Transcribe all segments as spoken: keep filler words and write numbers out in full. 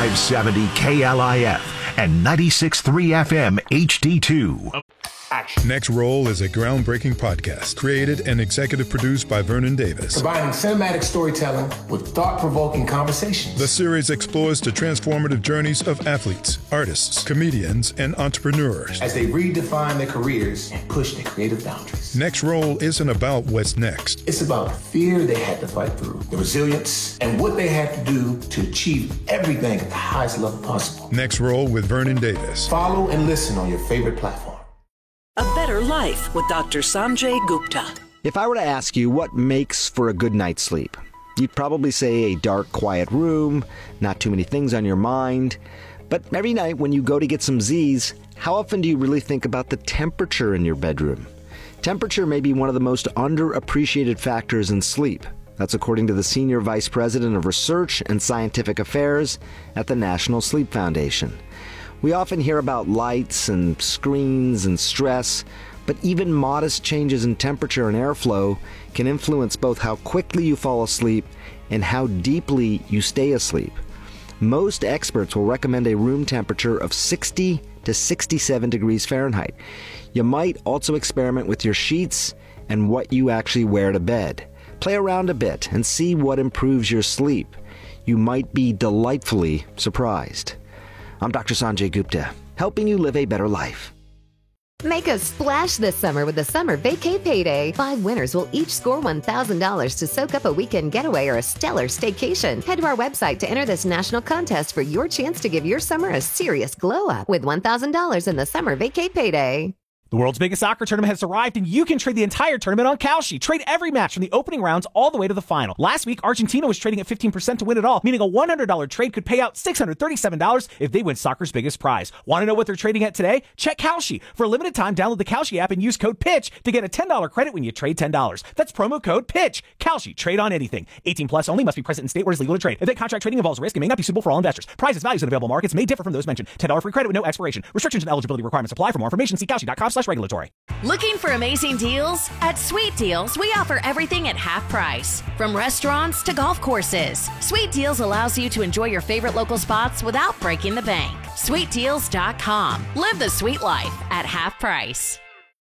five seventy K L I F and ninety-six point three F M H D two. Action. Next Roll is a groundbreaking podcast created and executive produced by Vernon Davis. Combining cinematic storytelling with thought-provoking conversations. The series explores the transformative journeys of athletes, artists, comedians, and entrepreneurs as they redefine their careers and push their creative boundaries. Next Roll isn't about what's next. It's about the fear they had to fight through, the resilience, and what they had to do to achieve everything at the highest level possible. Next Roll with Vernon Davis. Follow and listen on your favorite platform. A Better Life with Doctor Sanjay Gupta. If I were to ask you what makes for a good night's sleep, you'd probably say a dark, quiet room, not too many things on your mind. But every night when you go to get some Z's, how often do you really think about the temperature in your bedroom? Temperature may be one of the most underappreciated factors in sleep. That's according to the Senior Vice President of Research and Scientific Affairs at the National Sleep Foundation. We often hear about lights and screens and stress, but even modest changes in temperature and airflow can influence both how quickly you fall asleep and how deeply you stay asleep. Most experts will recommend a room temperature of sixty to sixty-seven degrees Fahrenheit. You might also experiment with your sheets and what you actually wear to bed. Play around a bit and see what improves your sleep. You might be delightfully surprised. I'm Doctor Sanjay Gupta, helping you live a better life. Make a splash this summer with the Summer Vacay Payday. Five winners will each score one thousand dollars to soak up a weekend getaway or a stellar staycation. Head to our website to enter this national contest for your chance to give your summer a serious glow-up with one thousand dollars in the Summer Vacay Payday. The world's biggest soccer tournament has arrived, and you can trade the entire tournament on Kalshi. Trade every match from the opening rounds all the way to the final. Last week, Argentina was trading at fifteen percent to win it all, meaning a one hundred dollars trade could pay out six hundred thirty-seven dollars if they win soccer's biggest prize. Want to know what they're trading at today? Check Kalshi. For a limited time, download the Kalshi app and use code PITCH to get a ten dollars credit when you trade ten dollars. That's promo code PITCH. Kalshi. Trade on anything. eighteen plus only. Must be present in state where it's legal to trade. Event contract trading involves risk and may not be suitable for all investors. Prices, values, and available markets may differ from those mentioned. ten dollars free credit with no expiration. Restrictions and eligibility requirements apply. For more information, see kalshi.com slash regulatory. Looking for amazing deals? At Sweet Deals, we offer everything at half price. From restaurants to golf courses. Sweet Deals allows you to enjoy your favorite local spots without breaking the bank. sweet deals dot com. Live the sweet life at half price.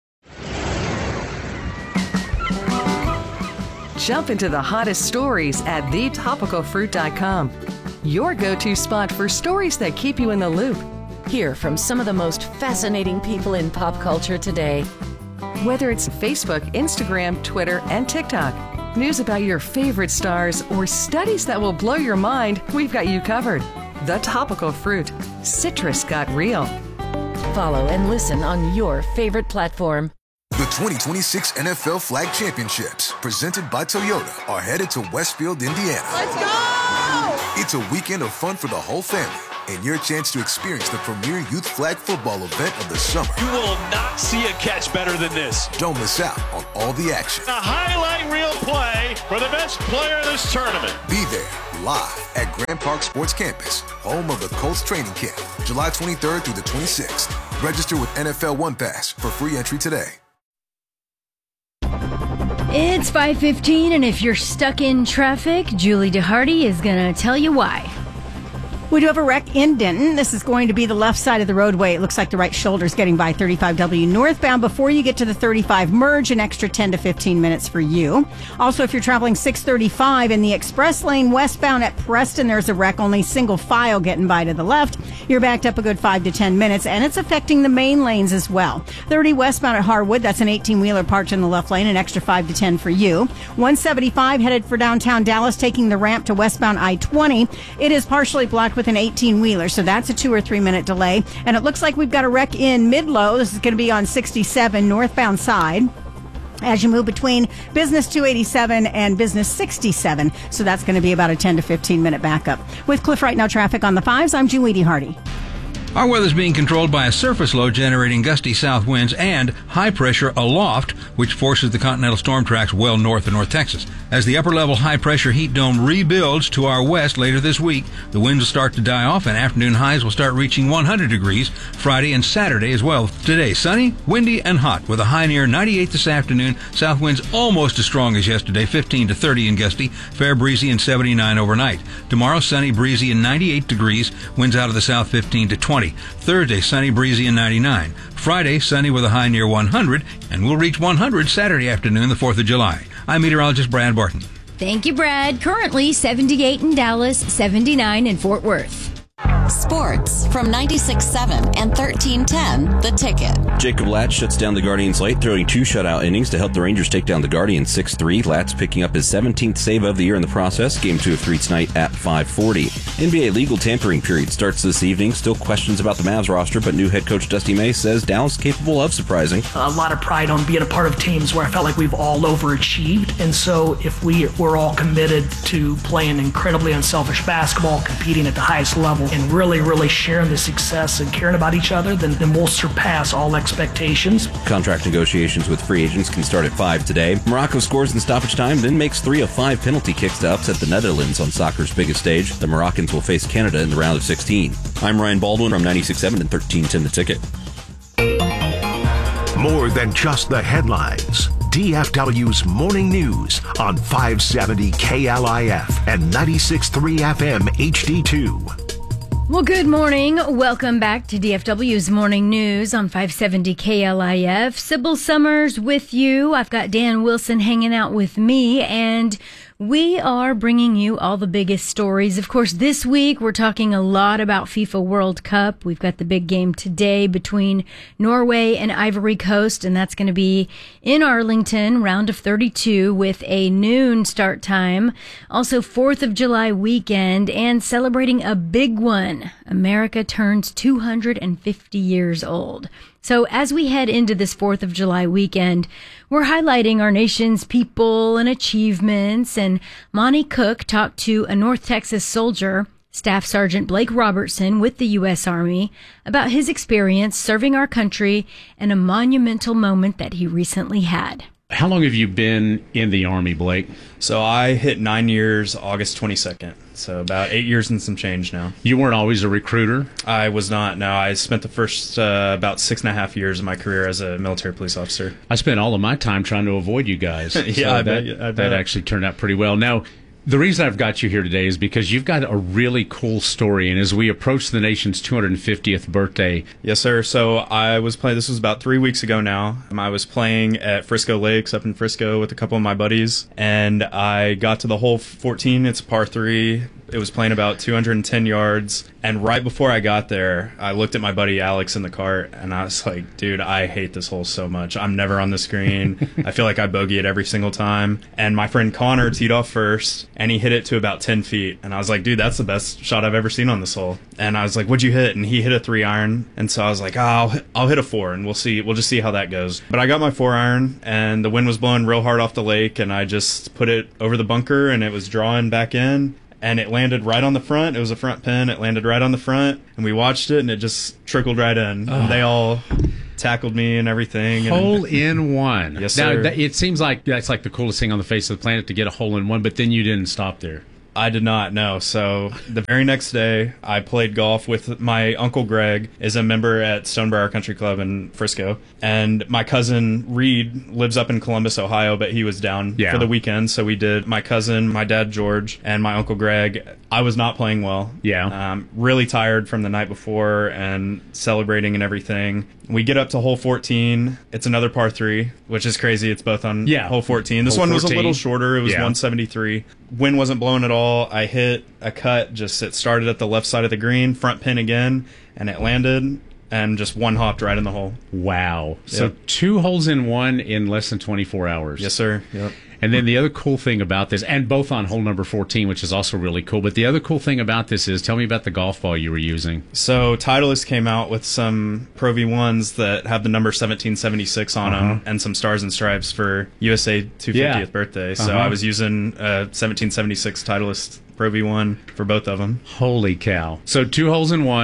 Jump into the hottest stories at the topical fruit dot com. Your go-to spot for stories that keep you in the loop. Hear from some of the most fascinating people in pop culture today. Whether it's Facebook, Instagram, Twitter, and TikTok, news about your favorite stars, or studies that will blow your mind, we've got you covered. The Topical Fruit. Citrus got real. Follow and listen on your favorite platform. The twenty twenty-six N F L Flag Championships, presented by Toyota, are headed to Westfield, Indiana. Let's go! It's a weekend of fun for the whole family, and your chance to experience the premier youth flag football event of the summer. You will not see a catch better than this. Don't miss out on all the action. A highlight reel play for the best player in this tournament. Be there live at Grand Park Sports Campus, home of the Colts training camp, July twenty-third through the twenty-sixth. Register with N F L One Pass for free entry today. It's five fifteen, and if you're stuck in traffic, Julie DeHardy is going to tell you why. We do have a wreck in Denton. This is going to be the left side of the roadway. It looks like the right shoulder is getting by thirty-five W northbound. Before you get to the thirty-five merge, an extra ten to fifteen minutes for you. Also, if you're traveling six thirty-five in the express lane westbound at Preston, there's a wreck, only single file getting by to the left. You're backed up a good five to ten minutes, and it's affecting the main lanes as well. thirty westbound at Harwood, that's an eighteen-wheeler parked in the left lane, an extra five to ten for you. one seventy-five headed for downtown Dallas, taking the ramp to westbound I twenty. It is partially blocked with an eighteen-wheeler, so that's a two or three minute delay. And it looks like we've got a wreck in Midlow. This is going to be on sixty-seven northbound side as you move between Business two eighty-seven and Business sixty-seven. So that's going to be about a ten to fifteen minute backup. With Cliff Right Now traffic on the fives, I'm Julie DeHardy. Our weather's being controlled by a surface low generating gusty south winds and high pressure aloft, which forces the continental storm tracks well north of North Texas. As the upper-level high-pressure heat dome rebuilds to our west later this week, the winds will start to die off and afternoon highs will start reaching one hundred degrees Friday and Saturday as well. Today, sunny, windy, and hot with a high near ninety-eight this afternoon. South winds almost as strong as yesterday, fifteen to thirty and gusty, fair breezy and seventy-nine overnight. Tomorrow, sunny, breezy, and ninety-eight degrees, winds out of the south fifteen to twenty. Thursday, sunny, breezy, and ninety-nine. Friday, sunny with a high near one hundred, and we'll reach one hundred Saturday afternoon, the fourth of July. I'm meteorologist Brad Barton. Thank you, Brad. Currently seventy-eight in Dallas, seventy-nine in Fort Worth. Sports from ninety-six point seven and thirteen ten, The Ticket. Jacob Latz shuts down the Guardians late, throwing two shutout innings to help the Rangers take down the Guardians six three. Latz picking up his seventeenth save of the year in the process. Game two of three tonight at five forty. N B A legal tampering period starts this evening. Still questions about the Mavs roster, but new head coach Dusty May says Dallas capable of surprising. A lot of pride on being a part of teams where I felt like we've all overachieved. And so if we were all committed to playing incredibly unselfish basketball, competing at the highest level, and really, really sharing the success and caring about each other, then, then we'll surpass all expectations. Contract negotiations with free agents can start at five today. Morocco scores in stoppage time, then makes three of five penalty kicks to upset the Netherlands on soccer's biggest stage. The Moroccans will face Canada in the round of sixteen. I'm Ryan Baldwin from ninety-six point seven and thirteen ten The Ticket. More than just the headlines. D F W's Morning News on five seventy K L I F and ninety-six point three F M H D two. Well, good morning. Welcome back to D F W's Morning News on five seventy K L I F. Sybil Summers with you. I've got Dan Wilson hanging out with me, and we are bringing you all the biggest stories. Of course, this week we're talking a lot about FIFA World Cup. We've got the big game today between Norway and Ivory Coast, and that's going to be in Arlington, round of thirty-two with a noon start time. Also, fourth of July weekend, and celebrating a big one. America turns two hundred fifty years old. So as we head into this fourth of July weekend, we're highlighting our nation's people and achievements. And Monty Cook talked to a North Texas soldier, Staff Sergeant Blake Robertson with the U S Army, about his experience serving our country and a monumental moment that he recently had. How long have you been in the Army, Blake? So I hit nine years August twenty-second. So about eight years and some change now. You weren't always a recruiter? I was not, no. I spent the first uh, about six and a half years of my career as a military police officer. I spent all of my time trying to avoid you guys. yeah, so I, that, bet, I bet. That actually turned out pretty well. Now, the reason I've got you here today is because you've got a really cool story, and as we approach the nation's two hundred fiftieth birthday... Yes, sir. So I was playing, this was about three weeks ago now. I was playing at Frisco Lakes up in Frisco with a couple of my buddies, and I got to the hole fourteen. It's a par three. It was playing about two hundred ten yards, and right before I got there, I looked at my buddy Alex in the cart, and I was like, dude, I hate this hole so much. I'm never on the screen. I feel like I bogey it every single time. And my friend Connor teed off first, and he hit it to about ten feet. And I was like, dude, that's the best shot I've ever seen on this hole. And I was like, what'd you hit? And he hit a three iron. And so I was like, oh, I'll, I'll hit a four, and we'll see. We'll just see how that goes. But I got my four iron, and the wind was blowing real hard off the lake, and I just put it over the bunker, and it was drawing back in. And it landed right on the front. It was a front pin. It landed right on the front. And we watched it, and it just trickled right in. Oh. And they all tackled me and everything. Hole and, in one. Yes, now, sir. That, it seems like that's like the coolest thing on the face of the planet to get a hole in one, but then you didn't stop there. I did not, no. So the very next day, I played golf with my Uncle Greg, is a member at Stonebriar Country Club in Frisco. And my cousin Reed lives up in Columbus, Ohio, but he was down yeah. for the weekend. So we did my cousin, my dad George, and my Uncle Greg. I was not playing well. Yeah. Um, really tired from the night before and celebrating and everything. We get up to hole fourteen. It's another par three, which is crazy. It's both on yeah. hole fourteen. This hole one was fourteen. a little shorter. It was yeah. one seventy-three. Wind wasn't blowing at all. I hit a cut. Just it started at the left side of the green, front pin again, and it landed and just one hopped right in the hole. Wow. Yep. So two holes in one in less than twenty-four hours. Yes, sir. Yep. And then the other cool thing about this, and both on hole number fourteen, which is also really cool, but the other cool thing about this is, tell me about the golf ball you were using. So Titleist came out with some Pro V ones that have the number seventeen seventy-six on uh-huh. them and some stars and stripes for U S A two hundred fiftieth yeah. birthday. So uh-huh. I was using a seventeen seventy-six Titleist Pro V one for both of them. Holy cow. So two holes in one.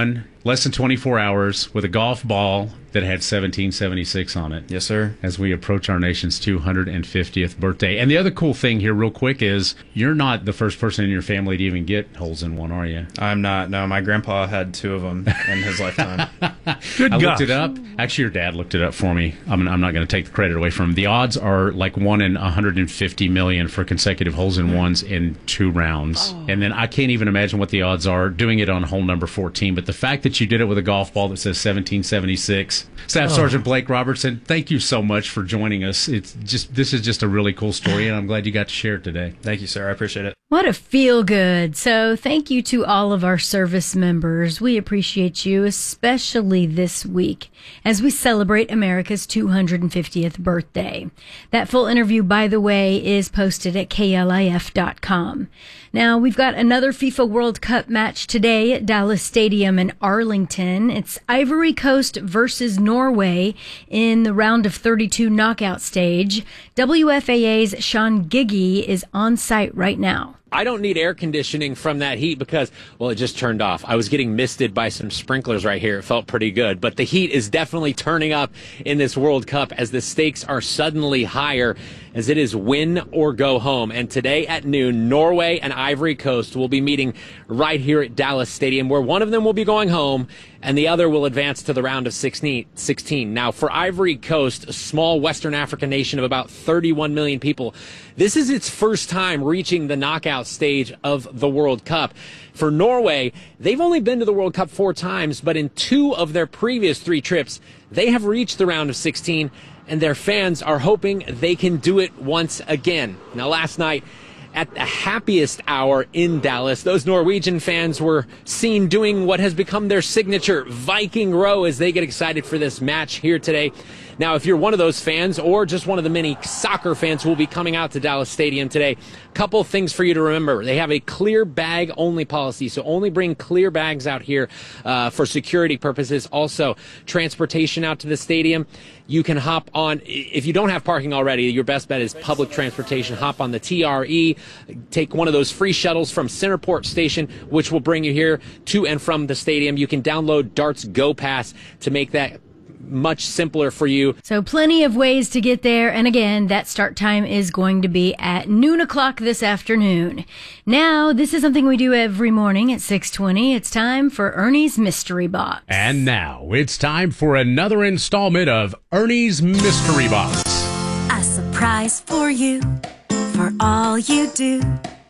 less than twenty-four hours with a golf ball that had seventeen seventy-six on it. Yes, sir. As we approach our nation's two hundred fiftieth birthday. And the other cool thing here, real quick, is you're not the first person in your family to even get holes in one, are you? I'm not. No, my grandpa had two of them in his lifetime. Good I gosh. looked it up. Actually, your dad looked it up for me. I'm, I'm not going to take the credit away from him. The odds are like one in one hundred fifty million for consecutive holes in ones in two rounds. Oh. And then I can't even imagine what the odds are doing it on hole number fourteen. But the fact that you did it with a golf ball that says seventeen seventy-six. Staff oh. Sergeant Blake Robertson, thank you so much for joining us. It's just this is just a really cool story, and I'm glad you got to share it today. Thank you, sir. I appreciate it. What a feel good. So thank you to all of our service members. We appreciate you, especially this week as we celebrate America's two hundred fiftieth birthday. That full interview, by the way, is posted at K L I F dot com. Now, we've got another FIFA World Cup match today at Dallas Stadium in Arlington. It's Ivory Coast versus Norway in the round of thirty-two knockout stage. W F A A's Sean Giggy is on site right now. I don't need air conditioning from that heat because, well, it just turned off. I was getting misted by some sprinklers right here. It felt pretty good. But the heat is definitely turning up in this World Cup as the stakes are suddenly higher, as it is win or go home. And today at noon, Norway and Ivory Coast will be meeting right here at Dallas Stadium, where one of them will be going home and the other will advance to the round of sixteen. Now, for Ivory Coast, a small Western African nation of about thirty-one million people, this is its first time reaching the knockout stage of the World Cup. For Norway, they've only been to the World Cup four times, but in two of their previous three trips, they have reached the round of sixteen, and their fans are hoping they can do it once again. Now, last night, at the happiest hour in Dallas, those Norwegian fans were seen doing what has become their signature Viking row as they get excited for this match here today. Now, if you're one of those fans or just one of the many soccer fans who will be coming out to Dallas Stadium today, a couple things for you to remember. They have a clear bag only policy, so only bring clear bags out here uh, for security purposes. Also, transportation out to the stadium. You can hop on, if you don't have parking already, your best bet is public transportation. Hop on the T R E, take one of those free shuttles from Centerport Station, which will bring you here to and from the stadium. You can download Dart's Go Pass to make that much simpler for you. So plenty of ways to get there. And again, that start time is going to be at noon o'clock this afternoon. Now, this is something we do every morning at six twenty. It's time for Ernie's Mystery Box. And now it's time for another installment of Ernie's Mystery Box. A surprise for you, for all you do.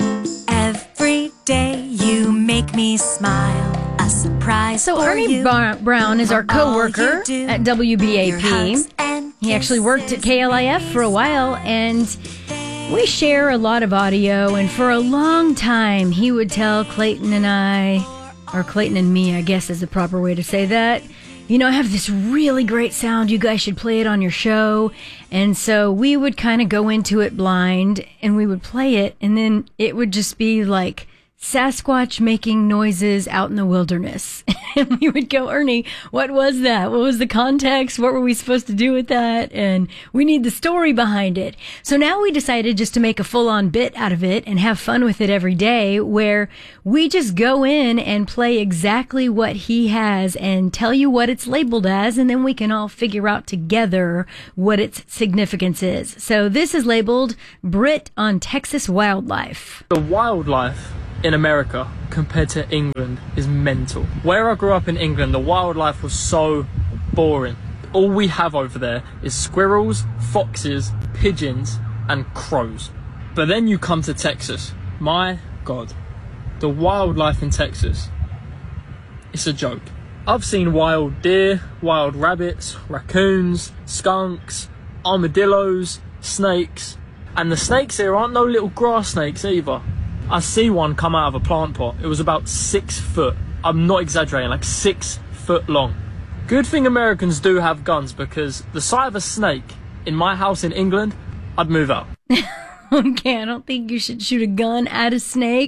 Every day you make me smile. A surprise so for Ernie you. Bar- Brown is our co-worker at W B A P. He actually worked at K L I F for a while, and we share a lot of audio. And for a long time, he would tell Clayton and I, or Clayton and me, I guess is the proper way to say that, you know, I have this really great sound. You guys should play it on your show. And so we would kind of go into it blind, and we would play it, and then it would just be like Sasquatch making noises out in the wilderness. And we would go, Ernie, what was that? What was the context? What were we supposed to do with that? And we need the story behind it. So now we decided just to make a full-on bit out of it and have fun with it every day, where we just go in and play exactly what he has and tell you what it's labeled as, and then we can all figure out together what its significance is. So this is labeled Brit on Texas Wildlife. The wildlife in America compared to England is mental. Where I grew up in England, the wildlife was so boring. All we have over there is squirrels, foxes, pigeons, and crows. But then you come to Texas. My God, the wildlife in Texas, it's a joke. I've seen wild deer, wild rabbits, raccoons, skunks, armadillos, snakes, and the snakes here aren't no little grass snakes either. I see one come out of a plant pot. It was about six foot. I'm not exaggerating, like six foot long. Good thing Americans do have guns, because the sight of a snake in my house in England, I'd move out. Okay, I don't think you should shoot a gun at a snake.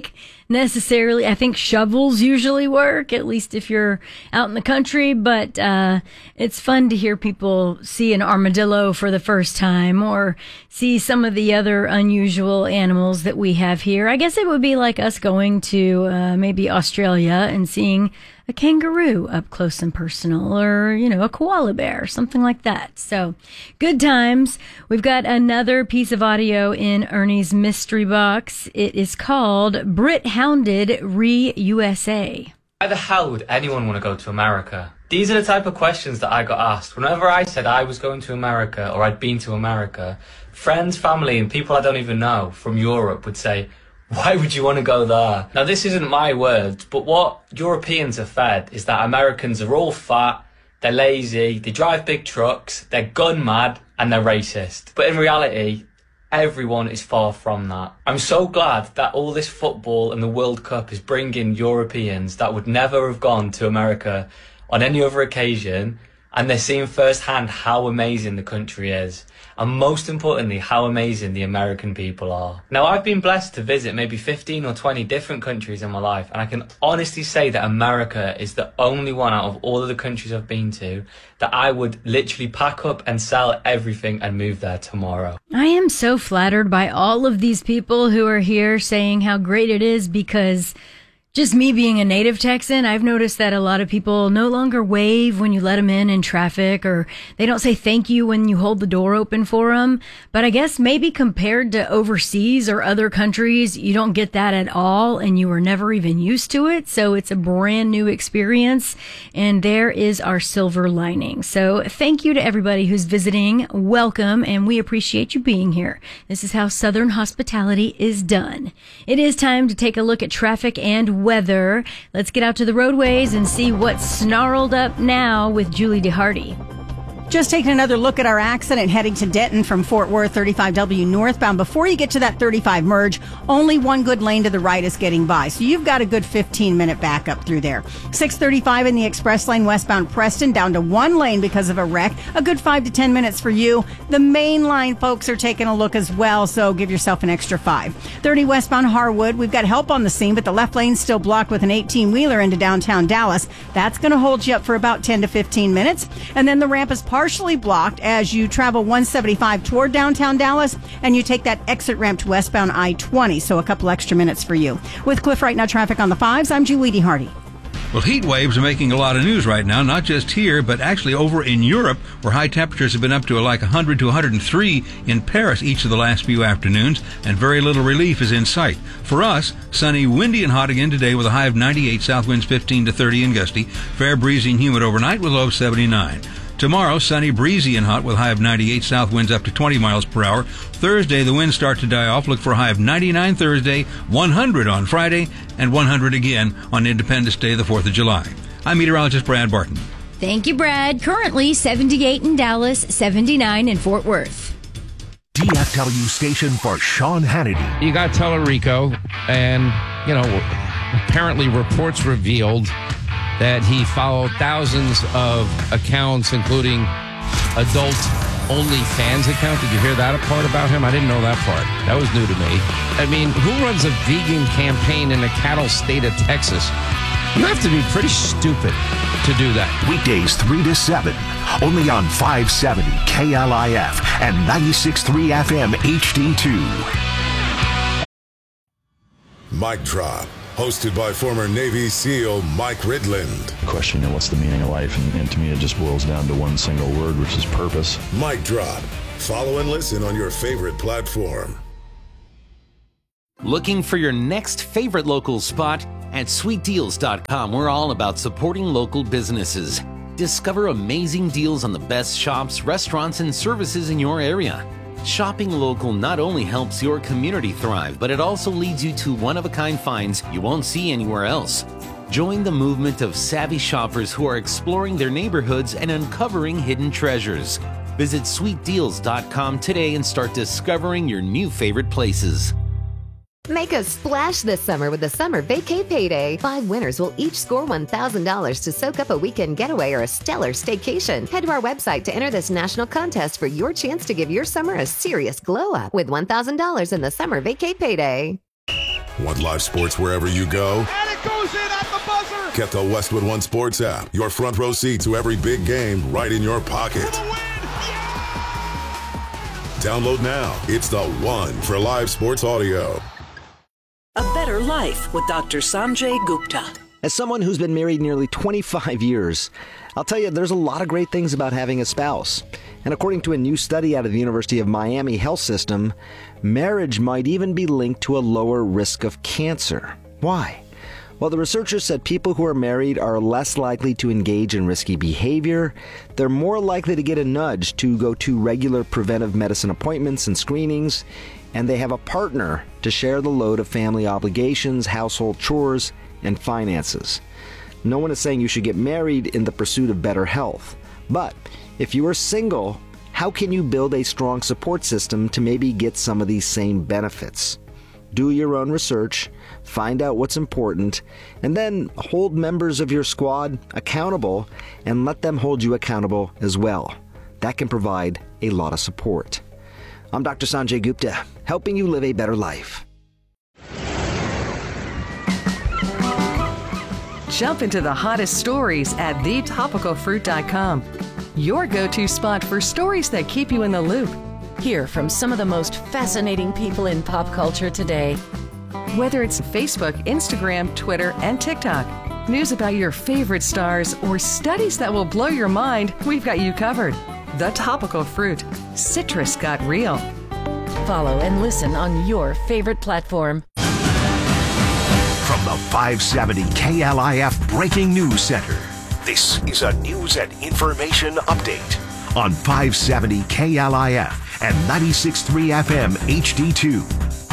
necessarily. I think shovels usually work, at least if you're out in the country, but uh, it's fun to hear people see an armadillo for the first time or see some of the other unusual animals that we have here. I guess it would be like us going to uh, maybe Australia and seeing a kangaroo up close and personal, or, you know, a koala bear, something like that. So, good times. We've got another piece of audio in Ernie's mystery box. It is called Brit Hounded re U S A. Why the hell would anyone want to go to America? These are the type of questions that I got asked. Whenever I said I was going to America or I'd been to America, friends, family, and people I don't even know from Europe would say, why would you want to go there? Now, this isn't my words, but what Europeans are fed is that Americans are all fat, they're lazy, they drive big trucks, they're gun mad, and they're racist. But in reality, everyone is far from that. I'm so glad that all this football and the World Cup is bringing Europeans that would never have gone to America on any other occasion, and they're seeing firsthand how amazing the country is. And most importantly, how amazing the American people are. Now, I've been blessed to visit maybe fifteen or twenty different countries in my life, and I can honestly say that America is the only one out of all of the countries I've been to that I would literally pack up and sell everything and move there tomorrow. I am so flattered by all of these people who are here saying how great it is, because just me being a native Texan, I've noticed that a lot of people no longer wave when you let them in in traffic, or they don't say thank you when you hold the door open for them. But I guess maybe compared to overseas or other countries, you don't get that at all, and you were never even used to it. So it's a brand new experience, and there is our silver lining. So thank you to everybody who's visiting. Welcome, and we appreciate you being here. This is how Southern hospitality is done. It is time to take a look at traffic and weather. Let's get out to the roadways and see what's snarled up now with Julie DeHardy. Just taking another look at our accident heading to Denton from Fort Worth, thirty-five W northbound. Before you get to that thirty-five merge, only one good lane to the right is getting by. So you've got a good fifteen minute backup through there. six thirty-five in the express lane westbound Preston, down to one lane because of a wreck. A good five to ten minutes for you. The main line folks are taking a look as well, so give yourself an extra five. thirty westbound Harwood, we've got help on the scene, but the left lane's still blocked with an eighteen wheeler into downtown Dallas. That's going to hold you up for about ten to fifteen minutes. And then the ramp is partially blocked as you travel one seventy-five toward downtown Dallas, and you take that exit ramp to westbound I twenty, so a couple extra minutes for you. With Cliff Right Now traffic on the fives, I'm Julie DeHardy. Well, heat waves are making a lot of news right now, not just here, but actually over in Europe, where high temperatures have been up to like one hundred to one hundred three in Paris each of the last few afternoons, and very little relief is in sight. For us, sunny, windy, and hot again today with a high of ninety-eight, south winds fifteen to thirty and gusty, fair, breezy, and humid overnight with a low of seventy-nine. Tomorrow, sunny, breezy, and hot with a high of ninety-eight, south winds up to twenty miles per hour. Thursday, the winds start to die off. Look for a high of ninety-nine Thursday, one hundred on Friday, and one hundred again on Independence Day, the fourth of July. I'm meteorologist Brad Barton. Thank you, Brad. Currently seventy-eight in Dallas, seventy-nine in Fort Worth. D F W station for Sean Hannity. You got Tellerico, and, you know, apparently reports revealed that he followed thousands of accounts, including adult OnlyFans account. Did you hear that part about him? I didn't know that part. That was new to me. I mean, who runs a vegan campaign in the cattle state of Texas? You have to be pretty stupid to do that. Weekdays three to seven, only on five seventy K L I F and ninety-six point three F M H D two. Mic Drop, hosted by former Navy SEAL Mike Ridland. Question, you know, what's the meaning of life? And, and to me, it just boils down to one single word, which is purpose. Mic Drop. Follow and listen on your favorite platform. Looking for your next favorite local spot? At sweet deals dot com, we're all about supporting local businesses. Discover amazing deals on the best shops, restaurants, and services in your area. Shopping local not only helps your community thrive, but it also leads you to one-of-a-kind finds you won't see anywhere else. Join the movement of savvy shoppers who are exploring their neighborhoods and uncovering hidden treasures. Visit sweet deals dot com today and start discovering your new favorite places. Make a splash this summer with the Summer Vacay Payday. Five winners will each score one thousand dollars to soak up a weekend getaway or a stellar staycation. Head to our website to enter this national contest for your chance to give your summer a serious glow up with one thousand dollars in the Summer Vacay Payday. Want live sports wherever you go? And it goes in at the buzzer! Get the Westwood One Sports app. Your front row seat to every big game right in your pocket. Download now. It's the one for live sports audio. A better life with Doctor Sanjay Gupta. As someone who's been married nearly twenty-five years, I'll tell you there's a lot of great things about having a spouse. And according to a new study out of the University of Miami Health System, marriage might even be linked to a lower risk of cancer. Why? Well, the researchers said people who are married are less likely to engage in risky behavior, they're more likely to get a nudge to go to regular preventive medicine appointments and screenings, and they have a partner to share the load of family obligations, household chores, and finances. No one is saying you should get married in the pursuit of better health. But if you are single, how can you build a strong support system to maybe get some of these same benefits? Do your own research, find out what's important, and then hold members of your squad accountable and let them hold you accountable as well. That can provide a lot of support. I'm Doctor Sanjay Gupta, helping you live a better life. Jump into the hottest stories at the topical fruit dot com. Your go-to spot for stories that keep you in the loop. Hear from some of the most fascinating people in pop culture today. Whether it's Facebook, Instagram, Twitter, and TikTok, news about your favorite stars, or studies that will blow your mind, we've got you covered. The Topical Fruit. Citrus got real. Follow and listen on your favorite platform. From the five seventy K L I F Breaking News Center, this is a news and information update on five seventy K L I F and ninety-six point three F M H D two.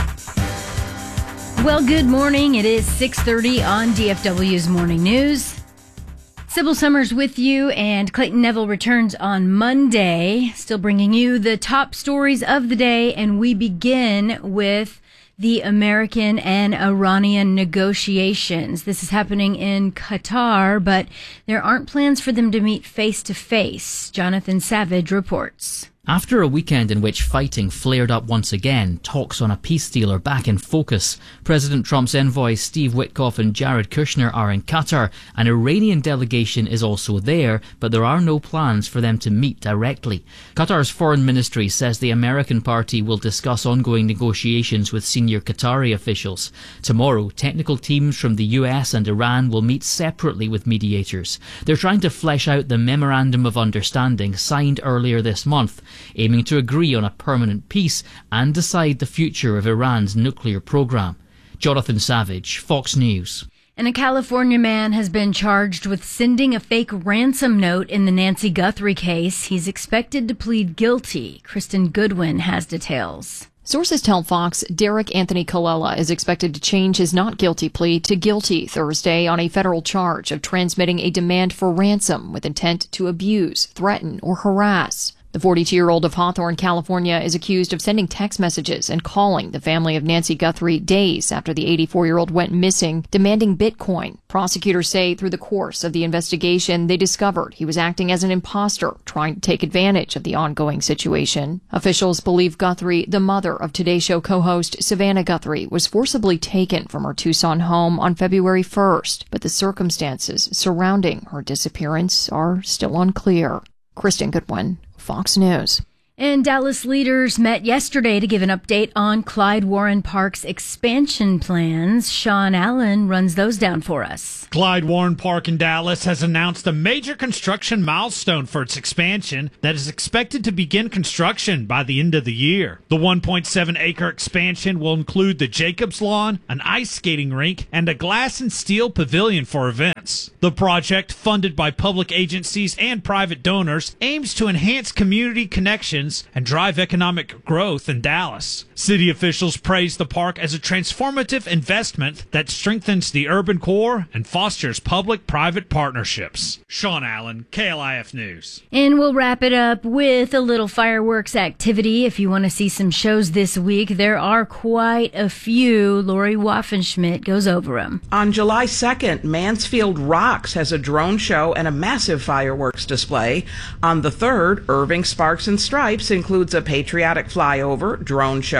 Well, good morning. It is six thirty on D F W's Morning News. Sybil Summers with you, and Clayton Neville returns on Monday, still bringing you the top stories of the day, and we begin with the American and Iranian negotiations. This is happening in Qatar, but there aren't plans for them to meet face-to-face. Jonathan Savage reports. After a weekend in which fighting flared up once again, talks on a peace deal are back in focus. President Trump's envoys Steve Witkoff and Jared Kushner are in Qatar. An Iranian delegation is also there, but there are no plans for them to meet directly. Qatar's foreign ministry says the American party will discuss ongoing negotiations with senior Qatari officials. Tomorrow, technical teams from the U S and Iran will meet separately with mediators. They're trying to flesh out the Memorandum of Understanding signed earlier this month, aiming to agree on a permanent peace and decide the future of Iran's nuclear program. Jonathan Savage, Fox News. And a California man has been charged with sending a fake ransom note in the Nancy Guthrie case. He's expected to plead guilty. Kristen Goodwin has details. Sources tell Fox Derek Anthony Colella is expected to change his not guilty plea to guilty Thursday on a federal charge of transmitting a demand for ransom with intent to abuse, threaten, or harass. The forty-two-year-old of Hawthorne, California, is accused of sending text messages and calling the family of Nancy Guthrie days after the eighty-four-year-old went missing, demanding Bitcoin. Prosecutors say through the course of the investigation, they discovered he was acting as an imposter, trying to take advantage of the ongoing situation. Officials believe Guthrie, the mother of Today Show co-host Savannah Guthrie, was forcibly taken from her Tucson home on February first, but the circumstances surrounding her disappearance are still unclear. Kristen Goodwin, Fox News. And Dallas leaders met yesterday to give an update on Clyde Warren Park's expansion plans. Sean Allen runs those down for us. Clyde Warren Park in Dallas has announced a major construction milestone for its expansion that is expected to begin construction by the end of the year. The one point seven acre expansion will include the Jacobs Lawn, an ice skating rink, and a glass and steel pavilion for events. The project, funded by public agencies and private donors, aims to enhance community connections and drive economic growth in Dallas. City officials praised the park as a transformative investment that strengthens the urban core and fosters public-private partnerships. Sean Allen, K L I F News. And we'll wrap it up with a little fireworks activity. If you want to see some shows this week, there are quite a few. Lori Waffenschmidt goes over them. On July second, Mansfield Rocks has a drone show and a massive fireworks display. On the third, Irving Sparks and Stripes includes a patriotic flyover, drone show,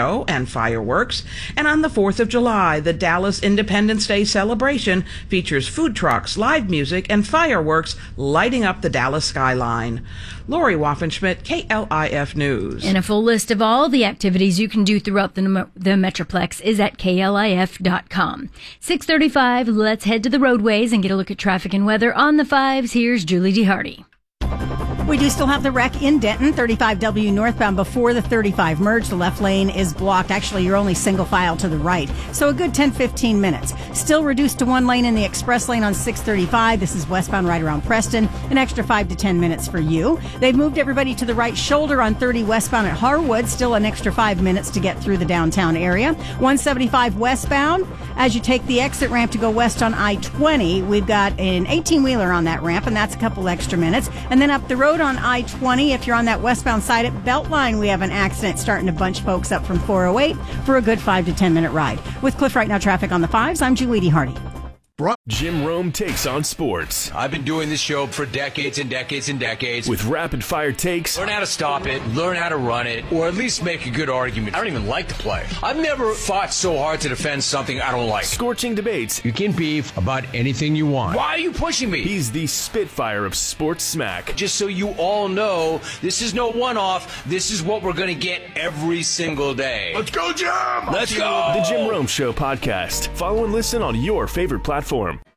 show and fireworks. And on the fourth of July, the Dallas Independence Day celebration features food trucks, live music, and fireworks lighting up the Dallas skyline. Lori Waffenschmidt, K L I F News. And a full list of all the activities you can do throughout the, the Metroplex is at K L I F dot com. six thirty-five, let's head to the roadways and get a look at traffic and weather on the fives. Here's Julie D. Hardy. We do still have the wreck in Denton, thirty-five W northbound before the thirty-five merge. The left lane is blocked. Actually, you're only single file to the right. So a good ten, fifteen minutes. Still reduced to one lane in the express lane on six thirty-five. This is westbound right around Preston. An extra five to ten minutes for you. They've moved everybody to the right shoulder on thirty westbound at Harwood. Still an extra five minutes to get through the downtown area. one seventy-five westbound. As you take the exit ramp to go west on I twenty, we've got an eighteen-wheeler on that ramp, and that's a couple extra minutes. And then up the road on I twenty, if you're on that westbound side at Beltline, we have an accident starting to bunch folks up from four oh eight for a good five to ten minute ride. With Cliff Right Now traffic on the fives, I'm Julie D. Hardy. Jim Rome takes on sports. I've been doing this show for decades and decades and decades. With rapid fire takes. Learn how to stop it, learn how to run it, or at least make a good argument. I don't even like to play. I've never fought so hard to defend something I don't like. Scorching debates. You can beef about anything you want. Why are you pushing me? He's the Spitfire of sports smack. Just so you all know, this is no one-off. This is what we're going to get every single day. Let's go, Jim! Let's go! The Jim Rome Show podcast. Follow and listen on your favorite platform.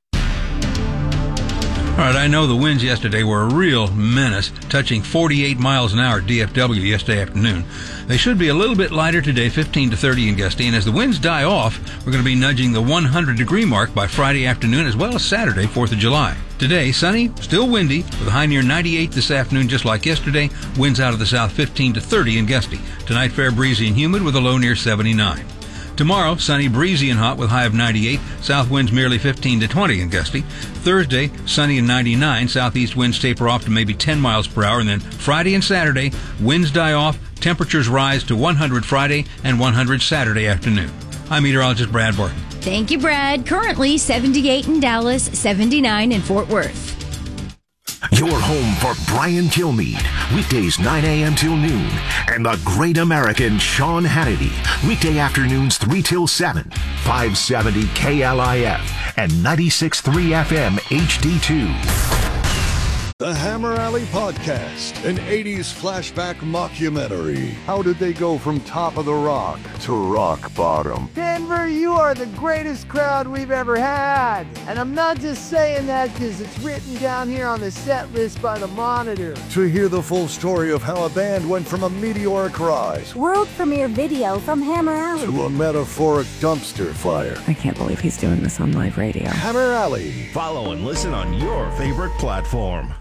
All right, I know the winds yesterday were a real menace, touching forty-eight miles an hour at D F W yesterday afternoon. They should be a little bit lighter today, fifteen to thirty in gusty, and as the winds die off, we're going to be nudging the one hundred degree mark by Friday afternoon as well as Saturday, fourth of July. Today, sunny, still windy, with a high near ninety-eight this afternoon, just like yesterday. Winds out of the south, fifteen to thirty in gusty. Tonight, fair breezy and humid with a low near seventy-nine. Tomorrow, sunny, breezy, and hot with high of ninety-eight. South winds merely fifteen to twenty in gusty. Thursday, sunny and ninety-nine. Southeast winds taper off to maybe ten miles per hour. And then Friday and Saturday, winds die off. Temperatures rise to one hundred Friday and one hundred Saturday afternoon. I'm meteorologist Brad Barton. Thank you, Brad. Currently seventy-eight in Dallas, seventy-nine in Fort Worth. Your home for Brian Kilmeade, weekdays nine a.m. till noon, and the great American Sean Hannity, weekday afternoons three till seven, five seventy K L I F and ninety-six point three F M H D two. The Hammer Alley Podcast, an eighties flashback mockumentary. How did they go from top of the rock to rock bottom? Denver, you are the greatest crowd we've ever had. And I'm not just saying that because it's written down here on the set list by the Monitor. To hear the full story of how a band went from a meteoric rise, world premiere video from Hammer Alley, to a metaphoric dumpster fire. I can't believe he's doing this on live radio. Hammer Alley. Follow and listen on your favorite platform.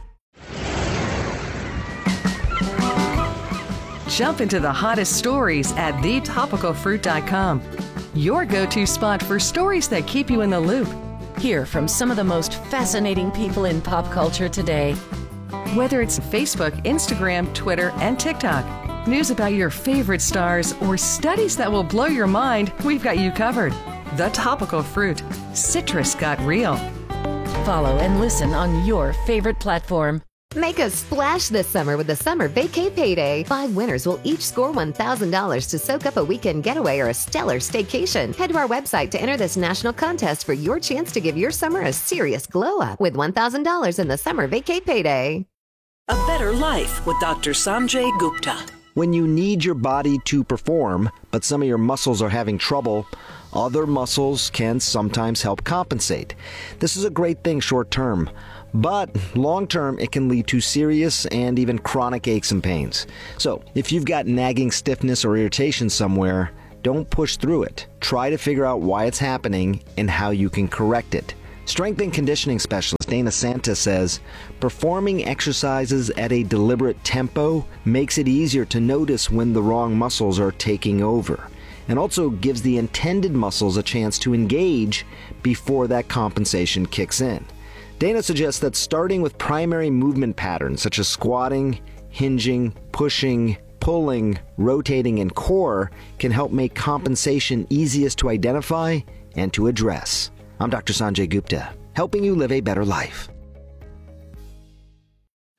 Jump into the hottest stories at the topical fruit dot com. Your go-to spot for stories that keep you in the loop. Hear from some of the most fascinating people in pop culture today. Whether it's Facebook, Instagram, Twitter, and TikTok, news about your favorite stars, or studies that will blow your mind, we've got you covered. The Topical Fruit. Citrus got real. Follow and listen on your favorite platform. Make a splash this summer with the Summer Vacay Payday. Five winners will each score one thousand dollars to soak up a weekend getaway or a stellar staycation. Head to our website to enter this national contest for your chance to give your summer a serious glow-up with one thousand dollars in the Summer Vacay Payday. A better life with Doctor Sanjay Gupta. When you need your body to perform, but some of your muscles are having trouble, other muscles can sometimes help compensate. This is a great thing short term. But long-term, it can lead to serious and even chronic aches and pains. So if you've got nagging stiffness or irritation somewhere, don't push through it. Try to figure out why it's happening and how you can correct it. Strength and conditioning specialist Dana Santa says, performing exercises at a deliberate tempo makes it easier to notice when the wrong muscles are taking over, and also gives the intended muscles a chance to engage before that compensation kicks in. Dana suggests that starting with primary movement patterns such as squatting, hinging, pushing, pulling, rotating, and core can help make compensation easiest to identify and to address. I'm Doctor Sanjay Gupta, helping you live a better life.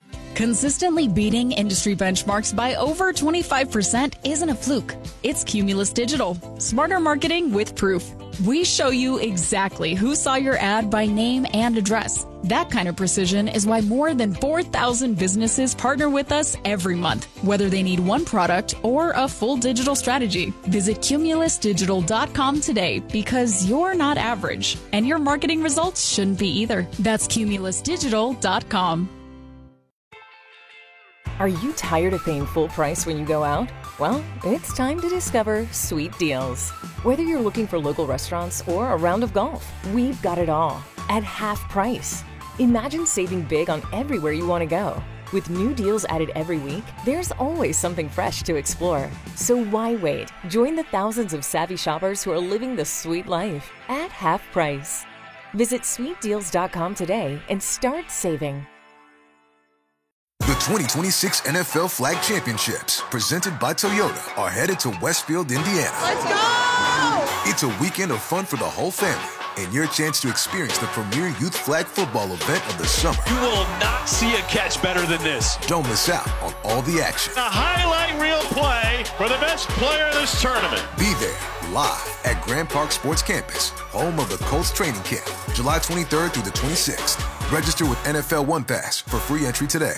Consistently beating industry benchmarks by over twenty-five percent isn't a fluke. It's Cumulus Digital. Smarter marketing with proof. We show you exactly who saw your ad by name and address. That kind of precision is why more than four thousand businesses partner with us every month, whether they need one product or a full digital strategy. Visit cumulus digital dot com today because you're not average, and your marketing results shouldn't be either. That's cumulus digital dot com. Are you tired of paying full price when you go out? Well, it's time to discover Sweet Deals. Whether you're looking for local restaurants or a round of golf, we've got it all at half price. Imagine saving big on everywhere you want to go. With new deals added every week, there's always something fresh to explore. So why wait? Join the thousands of savvy shoppers who are living the sweet life at half price. Visit sweet deals dot com today and start saving. The twenty twenty-six N F L Flag Championships, presented by Toyota, are headed to Westfield, Indiana. Let's go! It's a weekend of fun for the whole family and your chance to experience the premier youth flag football event of the summer. You will not see a catch better than this. Don't miss out on all the action. A highlight reel play for the best player in this tournament. Be there live at Grand Park Sports Campus, home of the Colts training camp, July twenty-third through the twenty-sixth. Register with N F L One Pass for free entry today.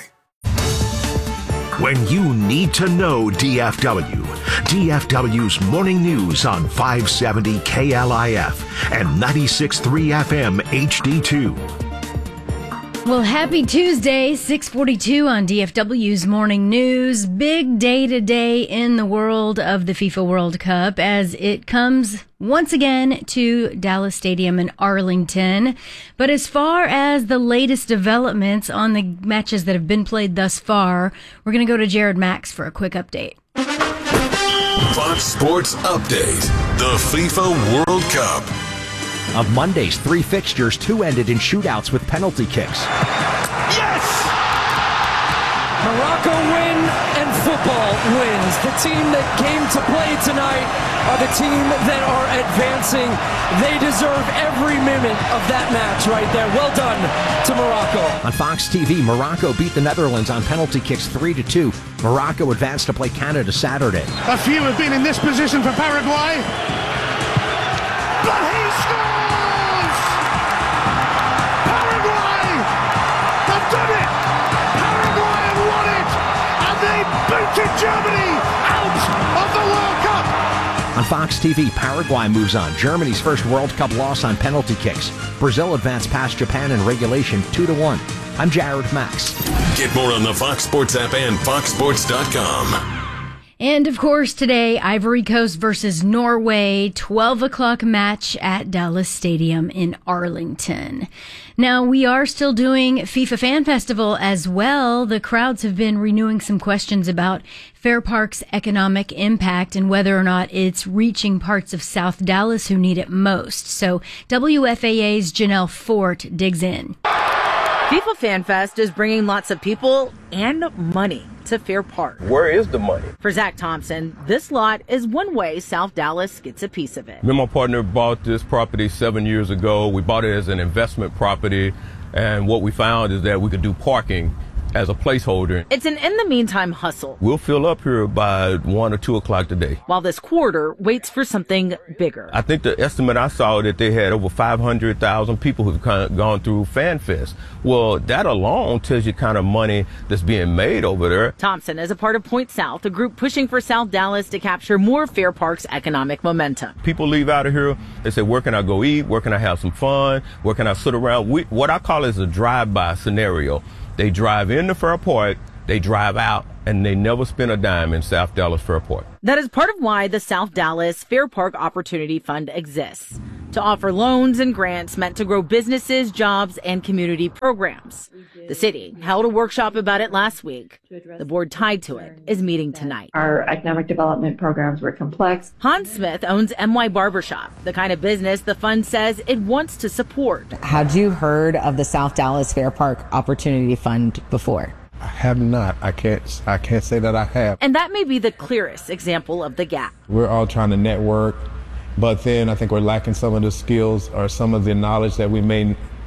When you need to know D F W, D F W's morning news on five seventy K L I F and ninety-six point three F M H D two. Well, happy Tuesday, six forty-two on D F W's Morning News. Big day today in the world of the FIFA World Cup as it comes once again to Dallas Stadium in Arlington. But as far as the latest developments on the matches that have been played thus far, we're going to go to Jared Max for a quick update. Fox Sports Update. The FIFA World Cup. Of Monday's three fixtures, two ended in shootouts with penalty kicks. Yes! Morocco win and football wins. The team that came to play tonight are the team that are advancing. They deserve every minute of that match right there. Well done to Morocco. On Fox T V, Morocco beat the Netherlands on penalty kicks three to two. Morocco advanced to play Canada Saturday. A few have been in this position for Paraguay. But he scores! Done it! Paraguay have won it! And they booted Germany out of the World Cup! On Fox T V, Paraguay moves on. Germany's first World Cup loss on penalty kicks. Brazil advanced past Japan in regulation two to one. I'm Jared Max. Get more on the Fox Sports app and fox sports dot com. And of course today, Ivory Coast versus Norway, twelve o'clock match at Dallas Stadium in Arlington. Now, we are still doing FIFA Fan Festival as well. The crowds have been renewing some questions about Fair Park's economic impact and whether or not it's reaching parts of South Dallas who need it most. So W F A A's Janelle Fort digs in. FIFA Fan Fest is bringing lots of people and money to Fair Park. Where is the money? For Zach Thompson, this lot is one way South Dallas gets a piece of it. Me and my partner bought this property seven years ago. We bought it as an investment property, and what we found is that we could do parking as a placeholder. It's an in the meantime hustle. We'll fill up here by one or two o'clock today. While this quarter waits for something bigger. I think the estimate I saw that they had over five hundred thousand people who've kind of gone through FanFest. Well, that alone tells you kind of money that's being made over there. Thompson is a part of Point South, a group pushing for South Dallas to capture more Fair Park's economic momentum. People leave out of here, they say, where can I go eat? Where can I have some fun? Where can I sit around? We, what I call is a drive-by scenario. They drive into Fair Park, they drive out, and they never spend a dime in South Dallas Fair Park. That is part of why the South Dallas Fair Park Opportunity Fund exists, to offer loans and grants meant to grow businesses, jobs, and community programs. The city held a workshop about it last week. The board tied to it is meeting tonight. Our economic development programs were complex. Hans Smith owns M Y Barbershop, the kind of business the fund says it wants to support. Had you heard of the South Dallas Fair Park Opportunity Fund before? I have not. I can't I can't say that I have. And that may be the clearest example of the gap. We're all trying to network, but then I think we're lacking some of the skills or some of the knowledge that we may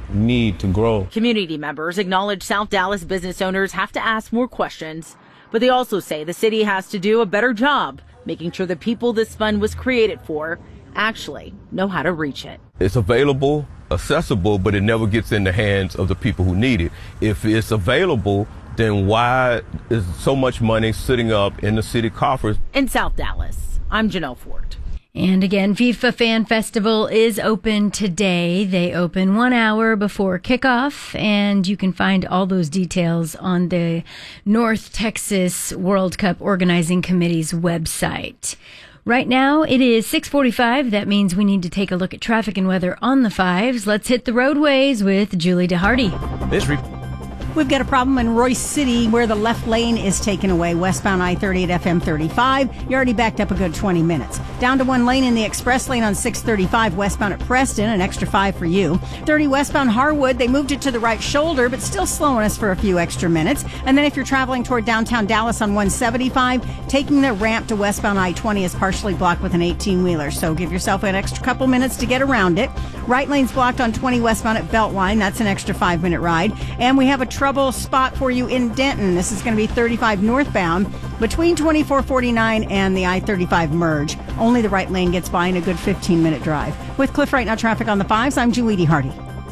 need to grow. Community members acknowledge South Dallas business owners have to ask more questions, but they also say the city has to do a better job making sure the people this fund was created for actually know how to reach it. It's available, accessible, but it never gets in the hands of the people who need it. If it's available, then why is so much money sitting up in the city coffers? In South Dallas, I'm Janelle Fort. And again, FIFA Fan Festival is open today. They open one hour before kickoff, and you can find all those details on the North Texas World Cup Organizing Committee's website. Right now, it is six forty-five. That means we need to take a look at traffic and weather on the fives. Let's hit the roadways with Julie DeHardy. This re- We've got a problem in Royce City where the left lane is taken away, westbound I thirty at F M thirty-five. You're already backed up a good twenty minutes. Down to one lane in the express lane on six thirty-five westbound at Preston, an extra five for you. thirty westbound Harwood, they moved it to the right shoulder, but still slowing us for a few extra minutes. And then if you're traveling toward downtown Dallas on one seventy-five, taking the ramp to westbound I twenty is partially blocked with an eighteen-wheeler. So give yourself an extra couple minutes to get around it. Right lane's blocked on twenty westbound at Beltline. That's an extra five-minute ride. And we have a trouble spot for you in Denton. This is going to be thirty-five northbound between twenty-four forty-nine and the I thirty-five merge. Only the right lane gets by in a good fifteen-minute drive. With Cliff Right Now traffic on the fives, I'm Julie DeHardy.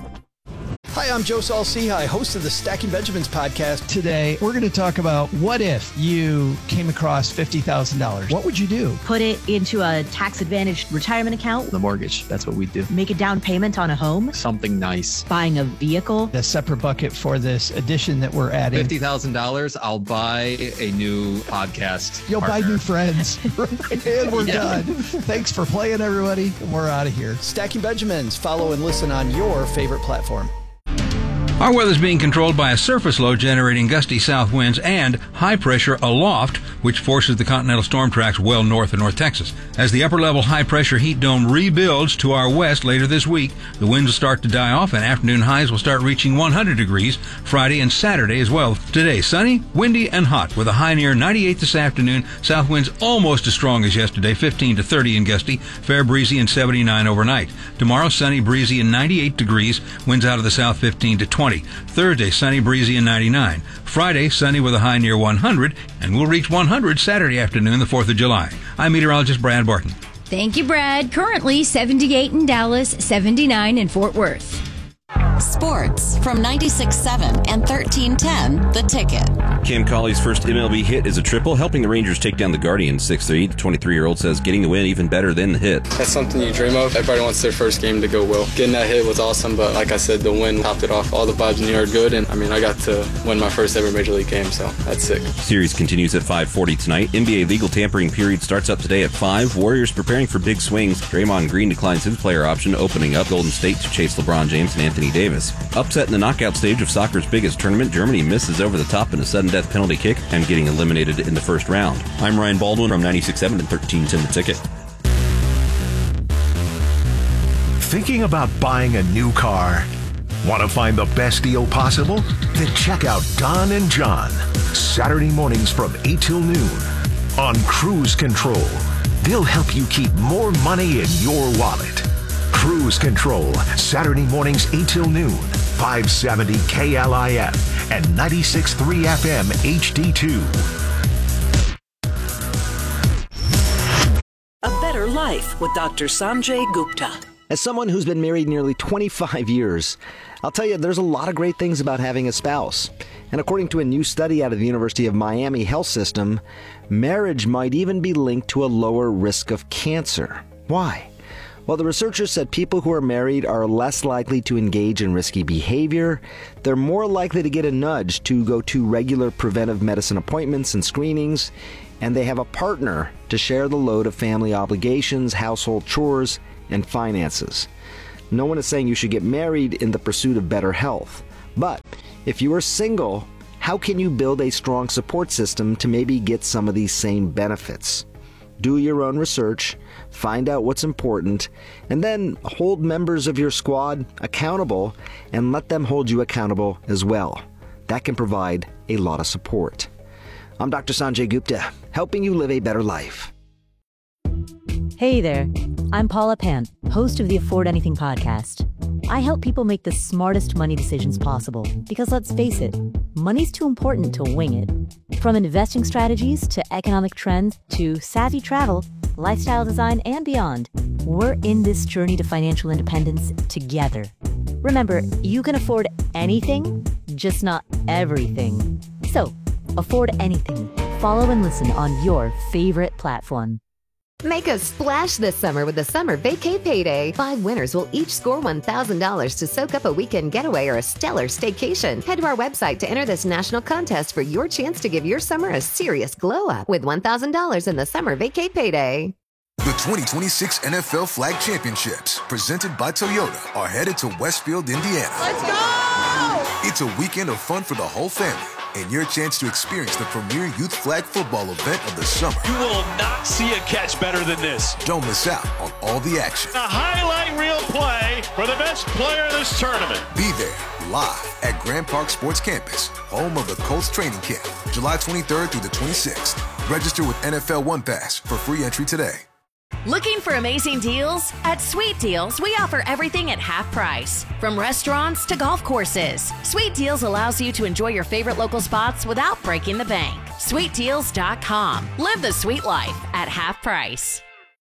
Hi, I'm Joe Saul-Sehy, host of the Stacking Benjamins podcast. Today, we're going to talk about what if you came across fifty thousand dollars. What would you do? Put it into a tax-advantaged retirement account. The mortgage, that's what we do. Make a down payment on a home. Something nice. Buying a vehicle. A separate bucket for this addition that we're adding. fifty thousand dollars, I'll buy a new podcast You'll partner. buy new friends. And we're Yeah. done. Thanks for playing, everybody. We're out of here. Stacking Benjamins. Follow and listen on your favorite platform. Our weather's being controlled by a surface low generating gusty south winds and high pressure aloft, which forces the continental storm tracks well north of North Texas. As the upper level high pressure heat dome rebuilds to our west later this week, the winds will start to die off and afternoon highs will start reaching one hundred degrees Friday and Saturday as well. Today, sunny, windy, and hot with a high near ninety-eight this afternoon. South winds almost as strong as yesterday, fifteen to thirty in gusty, fair breezy and seventy-nine overnight. Tomorrow, sunny, breezy, and ninety-eight degrees, winds out of the south fifteen to twenty. Thursday, sunny, breezy, and ninety-nine. Friday, sunny with a high near one hundred, and we'll reach one hundred Saturday afternoon, the fourth of July. I'm meteorologist Brad Barton. Thank you, Brad. Currently seventy-eight in Dallas, seventy-nine in Fort Worth. Sports from ninety-six point seven and thirteen ten The Ticket. Cam Colley's first M L B hit is a triple, helping the Rangers take down the Guardians six three. The twenty-three-year-old says getting the win even better than the hit. That's something you dream of. Everybody wants their first game to go well. Getting that hit was awesome, but like I said, the win topped it off. All the vibes in the yard good, and I mean, I got to win my first ever Major League game, so that's sick. Series continues at five forty tonight. N B A legal tampering period starts up today at five. Warriors preparing for big swings. Draymond Green declines his player option, opening up Golden State to chase LeBron James and Anthony Davis. Upset in the knockout stage of soccer's biggest tournament, Germany misses over the top in a sudden death penalty kick and getting eliminated in the first round. I'm Ryan Baldwin from ninety-six point seven and thirteen ten The Ticket. Thinking about buying a new car? Want to find the best deal possible? Then check out Don and John, Saturday mornings from eight till noon on Cruise Control. They'll help you keep more money in your wallet. Cruise Control, Saturday mornings eight till noon, five seventy K L I F and ninety-six point three F M H D two. A Better Life with Doctor Sanjay Gupta. As someone who's been married nearly twenty-five years, I'll tell you there's a lot of great things about having a spouse. And according to a new study out of the University of Miami Health System, marriage might even be linked to a lower risk of cancer. Why? Well, the researchers said people who are married are less likely to engage in risky behavior, they're more likely to get a nudge to go to regular preventive medicine appointments and screenings, and they have a partner to share the load of family obligations, household chores, and finances. No one is saying you should get married in the pursuit of better health. But if you are single, how can you build a strong support system to maybe get some of these same benefits? Do your own research, find out what's important, and then hold members of your squad accountable and let them hold you accountable as well. That can provide a lot of support. I'm Doctor Sanjay Gupta, helping you live a better life. Hey there, I'm Paula Pant, host of the Afford Anything podcast. I help people make the smartest money decisions possible because, let's face it, money's too important to wing it. From investing strategies to economic trends to savvy travel, lifestyle design, and beyond, we're in this journey to financial independence together. Remember, you can afford anything, just not everything. So, afford anything. Follow and listen on your favorite platform. Make a splash this summer with the Summer Vacay Payday. Five winners will each score one thousand dollars to soak up a weekend getaway or a stellar staycation. Head to our website to enter this national contest for your chance to give your summer a serious glow up with one thousand dollars in the Summer Vacay Payday. The twenty twenty-six N F L Flag Championships, presented by Toyota, are headed to Westfield, Indiana. Let's go! It's a weekend of fun for the whole family, and your chance to experience the premier youth flag football event of the summer. You will not see a catch better than this. Don't miss out on all the action. A highlight reel play for the best player of this tournament. Be there live at Grand Park Sports Campus, home of the Colts training camp, July twenty-third through the twenty-sixth. Register with N F L One Pass for free entry today. Looking for amazing deals? At Sweet Deals, we offer everything at half price. From restaurants to golf courses, Sweet Deals allows you to enjoy your favorite local spots without breaking the bank. sweet deals dot com. Live the sweet life at half price.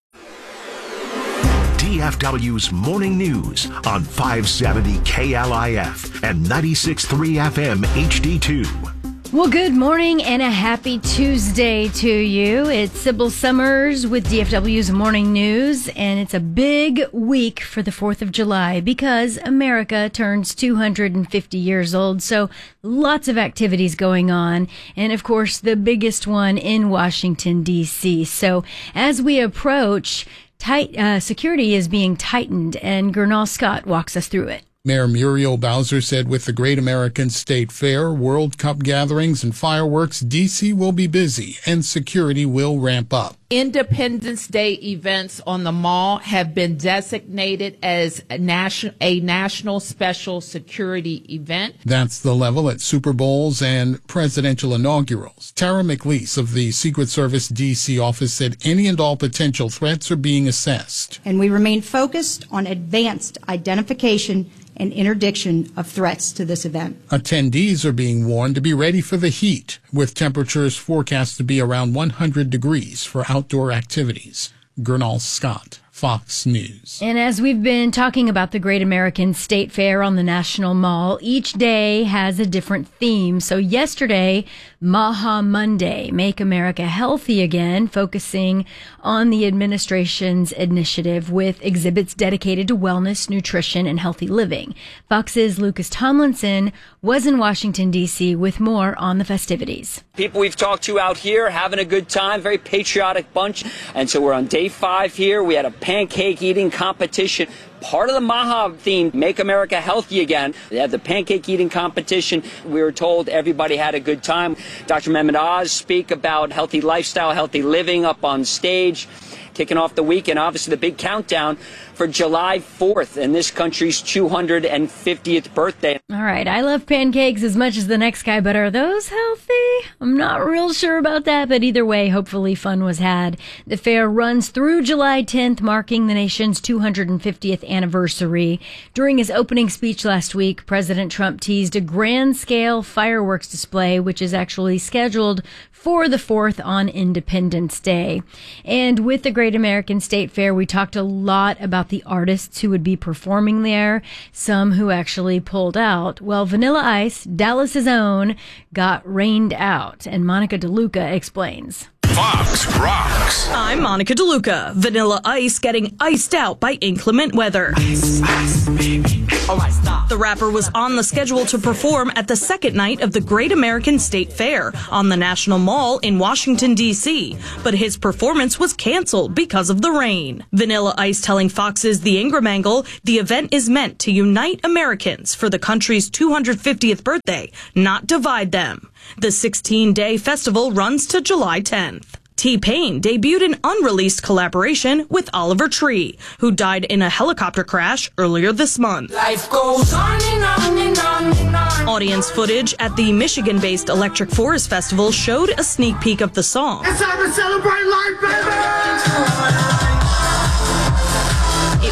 D F W's Morning News on five seventy K L I F and ninety-six point three F M H D two. Well, good morning and a happy Tuesday to you. It's Sybil Summers with D F W's Morning News, and it's a big week for the fourth of July because America turns two hundred fifty years old, so lots of activities going on, and of course the biggest one in Washington, D C. So as we approach, tight uh, security is being tightened, and Gernal Scott walks us through it. Mayor Muriel Bowser said with the Great American State Fair, World Cup gatherings, and fireworks, D C will be busy and security will ramp up. Independence Day events on the mall have been designated as a national, a national special security event. That's the level at Super Bowls and presidential inaugurals. Tara McLeese of the Secret Service D C office said any and all potential threats are being assessed. And we remain focused on advanced identification and interdiction of threats to this event. Attendees are being warned to be ready for the heat, with temperatures forecast to be around one hundred degrees for outdoor activities. Gernal Scott, Fox News. And as we've been talking about the Great American State Fair on the National Mall, each day has a different theme. So yesterday, Maha Monday, Make America Healthy Again, focusing on the administration's initiative with exhibits dedicated to wellness, nutrition, and healthy living. Fox's Lucas Tomlinson was in Washington, D C with more on the festivities. People we've talked to out here having a good time, very patriotic bunch. And so we're on day five here. We had a pancake eating competition. Part of the Maha theme, Make America Healthy Again. They had the pancake eating competition. We were told everybody had a good time. Doctor Mehmet Oz speak about healthy lifestyle, healthy living up on stage. Kicking off the weekend, obviously the big countdown for July fourth and this country's two hundred fiftieth birthday. All right, I love pancakes as much as the next guy, but are those healthy? I'm not real sure about that, but either way, hopefully fun was had. The fair runs through July tenth, marking the nation's two hundred fiftieth anniversary. During his opening speech last week, President Trump teased a grand-scale fireworks display, which is actually scheduled for the fourth on Independence Day. And with the Great American State Fair, we talked a lot about the artists who would be performing there, some who actually pulled out. Well, Vanilla Ice, Dallas's own, got rained out, and Monica DeLuca explains. Fox rocks. I'm Monica DeLuca. Vanilla Ice getting iced out by inclement weather. Ice, ice, baby. All right, stop. The rapper was on the schedule to perform at the second night of the Great American State Fair on the National Mall in Washington, D C, but his performance was canceled because of the rain. Vanilla Ice telling Fox's The Ingram Angle the event is meant to unite Americans for the country's two hundred fiftieth birthday, not divide them. The sixteen-day festival runs to July tenth. T-Pain debuted an unreleased collaboration with Oliver Tree, who died in a helicopter crash earlier this month. Life goes on and on and on and on. Audience footage at the Michigan-based Electric Forest Festival showed a sneak peek of the song. It's time to celebrate life, baby! It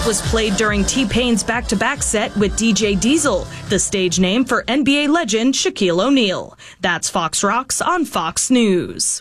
It was played during T-Pain's back-to-back set with D J Diesel, the stage name for N B A legend Shaquille O'Neal. That's Fox Rocks on Fox News.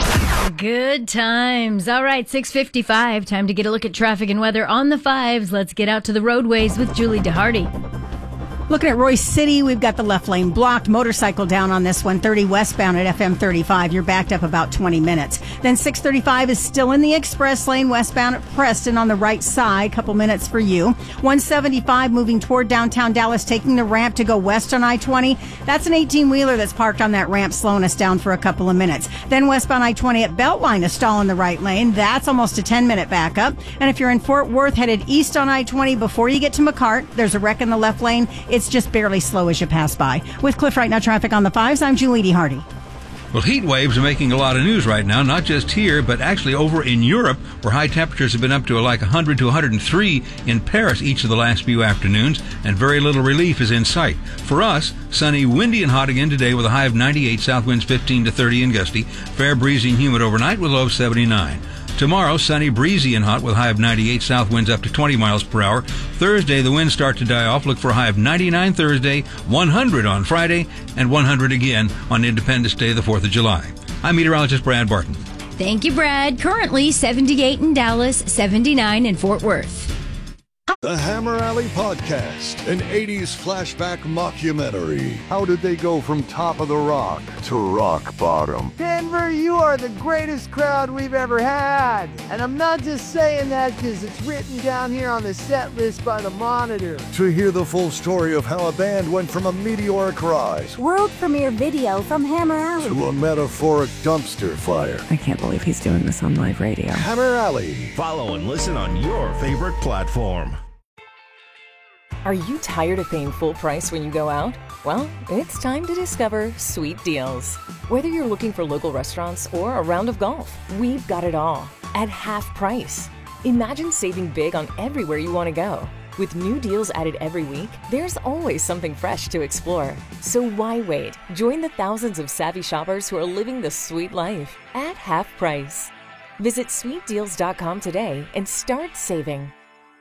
Good times. All right, six fifty-five. Time to get a look at traffic and weather on the fives. Let's get out to the roadways with Julie DeHardy. Looking at Royce City, we've got the left lane blocked. Motorcycle down on this one, thirty westbound at F M thirty-five. You're backed up about twenty minutes. Then six thirty-five is still in the express lane westbound at Preston on the right side. Couple minutes for you. one seventy-five moving toward downtown Dallas, taking the ramp to go west on I twenty. That's an eighteen-wheeler that's parked on that ramp, slowing us down for a couple of minutes. Then westbound I twenty at Beltline, a stall in the right lane. That's almost a ten-minute backup. And if you're in Fort Worth, headed east on I twenty before you get to McCart, there's a wreck in the left lane. It's just barely slow as you pass by. With Cliff Right Now traffic on the fives, I'm Julie DeHardy. Well, heat waves are making a lot of news right now, not just here, but actually over in Europe, where high temperatures have been up to like one hundred to one hundred three in Paris each of the last few afternoons, and very little relief is in sight. For us, sunny, windy, and hot again today with a high of ninety-eight, south winds fifteen to thirty and gusty, fair, breezy, and humid overnight with a low of seventy-nine. Tomorrow, sunny, breezy, and hot with a high of ninety-eight, south winds up to twenty miles per hour. Thursday, the winds start to die off. Look for a high of ninety-nine Thursday, one hundred on Friday, and one hundred again on Independence Day, the fourth of July. I'm meteorologist Brad Barton. Thank you, Brad. Currently seventy-eight in Dallas, seventy-nine in Fort Worth. The Hammer Alley Podcast, an eighties flashback mockumentary. How did they go from top of the rock to rock bottom? Denver, you are the greatest crowd we've ever had. And I'm not just saying that because it's written down here on the set list by the Monitor. To hear the full story of how a band went from a meteoric rise world premiere video from Hammer Alley to a metaphoric dumpster fire. I can't believe he's doing this on live radio. Hammer Alley. Follow and listen on your favorite platform. Are you tired of paying full price when you go out? Well, it's time to discover Sweet Deals. Whether you're looking for local restaurants or a round of golf, we've got it all at half price. Imagine saving big on everywhere you want to go. With new deals added every week, there's always something fresh to explore. So why wait? Join the thousands of savvy shoppers who are living the sweet life at half price. Visit sweet deals dot com today and start saving.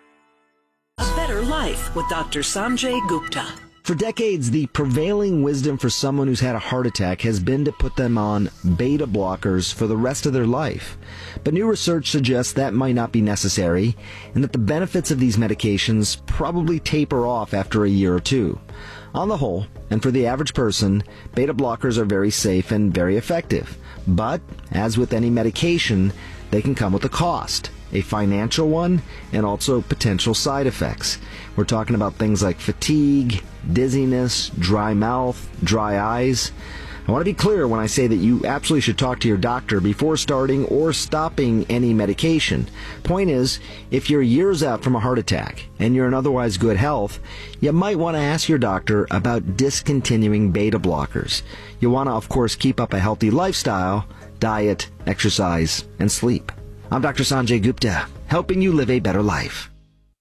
A Better Life with Doctor Sanjay Gupta. For decades, the prevailing wisdom for someone who's had a heart attack has been to put them on beta blockers for the rest of their life. But new research suggests that might not be necessary, and that the benefits of these medications probably taper off after a year or two. On the whole, and for the average person, beta blockers are very safe and very effective. But, as with any medication, they can come with a cost. A financial one, and also potential side effects. We're talking about things like fatigue, dizziness, dry mouth, dry eyes. I want to be clear when I say that you absolutely should talk to your doctor before starting or stopping any medication. Point is, if you're years out from a heart attack and you're in otherwise good health, you might want to ask your doctor about discontinuing beta blockers. You want to, of course, keep up a healthy lifestyle, diet, exercise, and sleep. I'm Doctor Sanjay Gupta, helping you live a better life.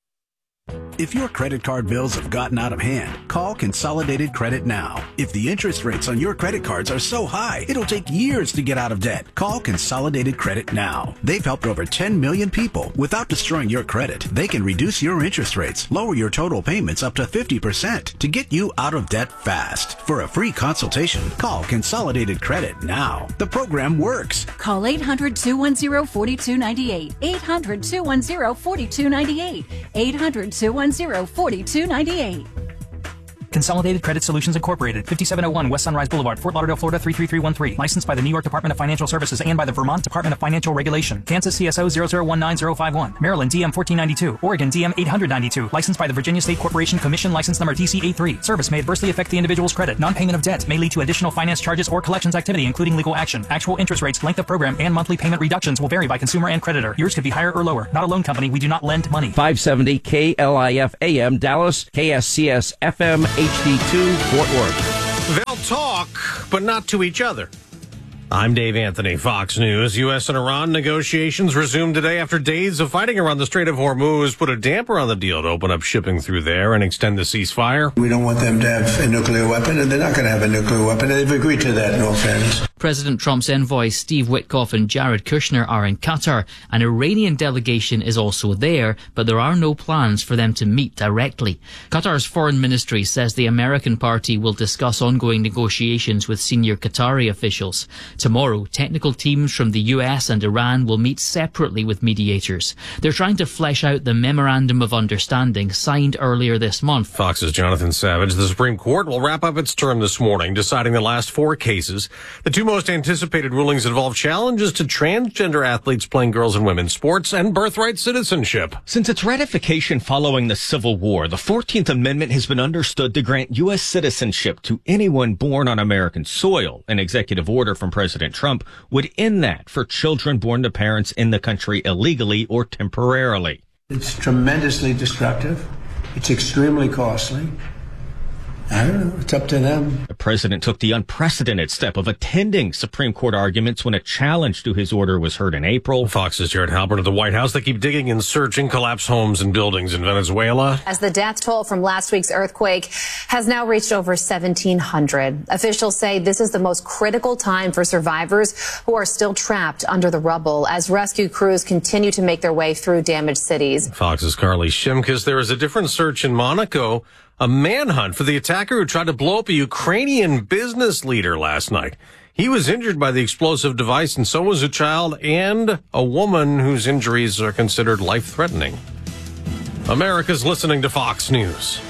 If your credit card bills have gotten out of hand, call Consolidated Credit now. If the interest rates on your credit cards are so high, it'll take years to get out of debt. Call Consolidated Credit now. They've helped over ten million people. Without destroying your credit, they can reduce your interest rates, lower your total payments up to fifty percent to get you out of debt fast. For a free consultation, call Consolidated Credit now. The program works. Call eight hundred, two one zero, four two nine eight. eight hundred, two one zero, four two nine eight. eight hundred, two one zero, four two nine eight. Consolidated Credit Solutions Incorporated, fifty-seven oh one West Sunrise Boulevard, Fort Lauderdale, Florida three three three one three. Licensed by the New York Department of Financial Services and by the Vermont Department of Financial Regulation. Kansas C S O zero zero one nine zero five one. Maryland D M fourteen ninety-two. Oregon D M eight hundred ninety-two. Licensed by the Virginia State Corporation Commission, license number D C A three. Service may adversely affect the individual's credit. Non-payment of debt may lead to additional finance charges or collections activity, including legal action. Actual interest rates, length of program, and monthly payment reductions will vary by consumer and creditor. Yours could be higher or lower. Not a loan company. We do not lend money. five seventy K L I F A M Dallas, K S C S F M H D two Fort Worth. They'll talk, but not to each other. I'm Dave Anthony, Fox News. U S and Iran negotiations resumed today after days of fighting around the Strait of Hormuz put a damper on the deal to open up shipping through there and extend the ceasefire. We don't want them to have a nuclear weapon, and they're not going to have a nuclear weapon. They've agreed to that, in all fairness. President Trump's envoys Steve Witkoff and Jared Kushner are in Qatar. An Iranian delegation is also there, but there are no plans for them to meet directly. Qatar's foreign ministry says the American party will discuss ongoing negotiations with senior Qatari officials. Tomorrow, technical teams from the U S and Iran will meet separately with mediators. They're trying to flesh out the Memorandum of Understanding signed earlier this month. Fox's Jonathan Savage. The Supreme Court will wrap up its term this morning, deciding the last four cases. The two most anticipated rulings involve challenges to transgender athletes playing girls and women's sports and birthright citizenship. Since its ratification following the Civil War, the fourteenth Amendment has been understood to grant U S citizenship to anyone born on American soil. An executive order from President Trump would end that for children born to parents in the country illegally or temporarily. It's tremendously destructive. It's extremely costly. I don't know. It's up to them. The president took the unprecedented step of attending Supreme Court arguments when a challenge to his order was heard in April. Fox's Jared Halpern at the White House. They keep digging and searching collapsed homes and buildings in Venezuela. As the death toll from last week's earthquake has now reached over seventeen hundred. Officials say this is the most critical time for survivors who are still trapped under the rubble as rescue crews continue to make their way through damaged cities. Fox's Carly Shimkus. There is a different search in Monaco. A manhunt for the attacker who tried to blow up a Ukrainian business leader last night. He was injured by the explosive device, and so was a child and a woman whose injuries are considered life-threatening. America's listening to Fox News.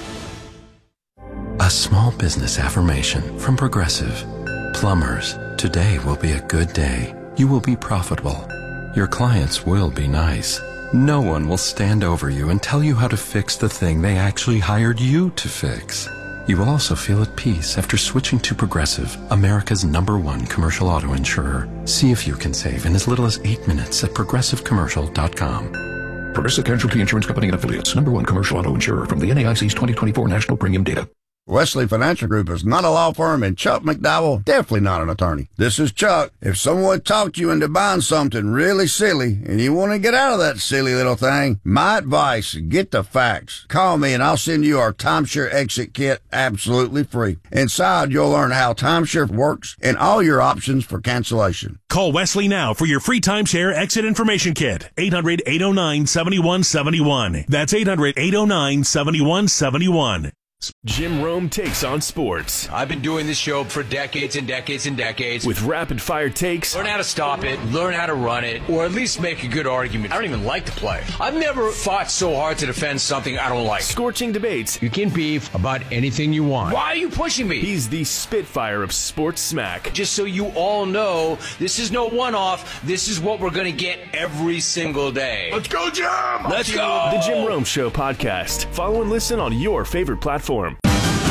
A small business affirmation from Progressive. Plumbers, today will be a good day. You will be profitable. Your clients will be nice. No one will stand over you and tell you how to fix the thing they actually hired you to fix. You will also feel at peace after switching to Progressive, America's number one commercial auto insurer. See if you can save in as little as eight minutes at progressive commercial dot com. Progressive Casualty Insurance Company and Affiliates, number one commercial auto insurer from the N A I C's twenty twenty-four National Premium Data. Wesley Financial Group is not a law firm, and Chuck McDowell, definitely not an attorney. This is Chuck. If someone talked you into buying something really silly, and you want to get out of that silly little thing, my advice, get the facts. Call me, and I'll send you our timeshare exit kit absolutely free. Inside, you'll learn how timeshare works and all your options for cancellation. Call Wesley now for your free timeshare exit information kit. eight hundred, eight oh nine, seven one seven one. That's eight hundred, eight oh nine, seven one seven one. Jim Rome takes on sports. I've been doing this show for decades and decades and decades. With rapid-fire takes. Learn how to stop it, learn how to run it, or at least make a good argument. I don't even like to play. I've never fought so hard to defend something I don't like. Scorching debates. You can beef about anything you want. Why are you pushing me? He's the Spitfire of sports smack. Just so you all know, this is no one-off. This is what we're going to get every single day. Let's go, Jim! Let's go! The Jim Rome Show podcast. Follow and listen on your favorite platform. From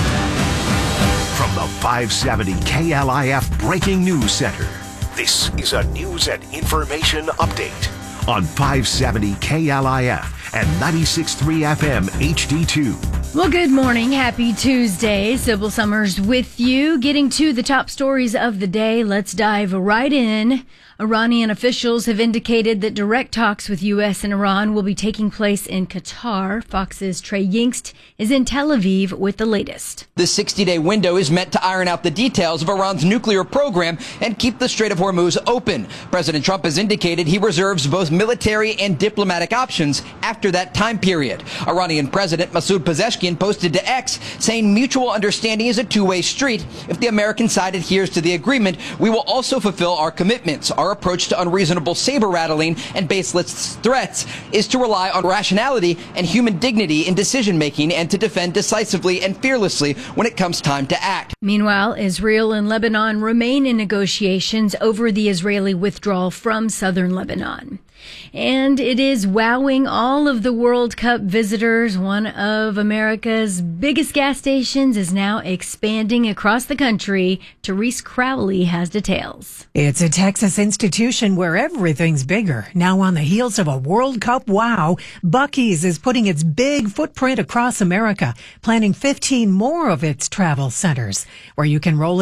the five seventy K L I F Breaking News Center, this is a news and information update on five seventy K L I F and ninety-six point three F M H D two. Well, good morning. Happy Tuesday. Sybil Summers with you. Getting to the top stories of the day. Let's dive right in. Iranian officials have indicated that direct talks with U S and Iran will be taking place in Qatar. Fox's Trey Yingst is in Tel Aviv with the latest. The sixty-day window is meant to iron out the details of Iran's nuclear program and keep the Strait of Hormuz open. President Trump has indicated he reserves both military and diplomatic options after that time period. Iranian President Masoud Pezeshkian posted to X saying mutual understanding is a two-way street. If the American side adheres to the agreement, we will also fulfill our commitments. Our approach to unreasonable saber-rattling and baseless threats is to rely on rationality and human dignity in decision-making and to defend decisively and fearlessly when it comes time to act. Meanwhile, Israel and Lebanon remain in negotiations over the Israeli withdrawal from southern Lebanon. And it is wowing all of the World Cup visitors. One of America's biggest gas stations is now expanding across the country. Therese Crowley has details. It's a Texas institution where everything's bigger. Now on the heels of a World Cup wow, Buc-ee's is putting its big footprint across America, planning fifteen more of its travel centers where you can roll